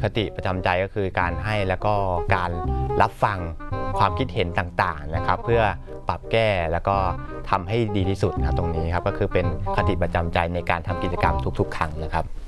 คติประจำใจก็คือการให้แล้วก็การรับฟังความคิดเห็นต่างๆนะครับเพื่อปรับแก้แล้วก็ทำให้ดีที่สุดครับตรงนี้ครับก็คือเป็นคติประจำใจในการทำกิจกรรมทุกๆครั้งนะครับ